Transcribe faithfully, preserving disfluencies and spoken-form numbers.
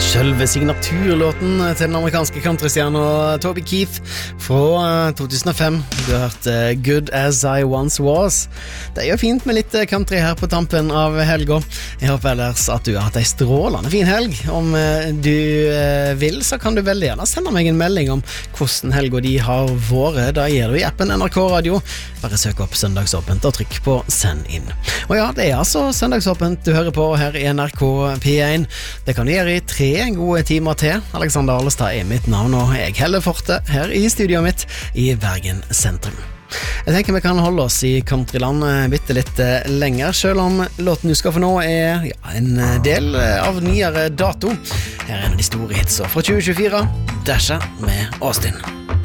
Selve signaturlåten til den amerikanske countrystjernen Toby Keith fra to tusen og fem. Du har hørt Good As I Once Was. Det er jo fint med litt country her på tampen av helga. Jeg håper ellers at du har hatt en strålende fin helg. Om du vil, så kan du veldig gjerne sende meg en melding om hvordan helga de har vært. Da gir du i appen N R K Radio. Bare søk opp Søndagsåpent og trykk på send inn. Og ja, det er altså Søndagsåpent du hører på her i N R K P én. Det kan du gjøre i tre gode timer til. Alexander Alestad er mitt navn, og jeg heller forte her i studioet mitt i Bergen sentrum. Jeg tenker vi kan holde oss i countryland bitte litt lenger, selv om låten du skal få nå er ja, en del av nyere dato. Her er en av de store hitsa fra tjue tjuefire, Dasha med Austin.